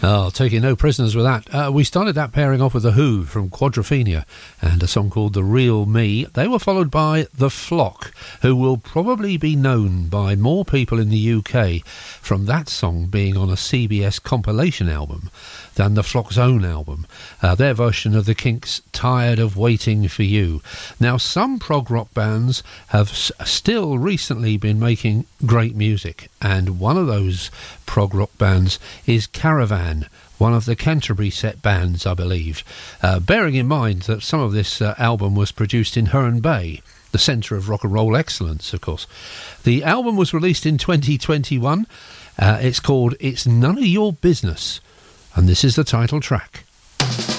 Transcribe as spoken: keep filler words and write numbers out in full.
Oh, taking no prisoners with that. Uh, we started that pairing off with The Who from Quadrophenia and a song called The Real Me. They were followed by The Flock, who will probably be known by more people in the U K from that song being on a C B S compilation album than The Flock's own album, uh, their version of the Kinks' Tired of Waiting for You. Now, some prog rock bands have s- still recently been making great music, and one of those prog rock bands is Caravan, one of the Canterbury set bands, I believe, uh, bearing in mind that some of this uh, album was produced in Herne Bay, the centre of rock and roll excellence, of course. The album was released in twenty twenty-one. Uh, it's called It's None of Your Business, and this is the title track.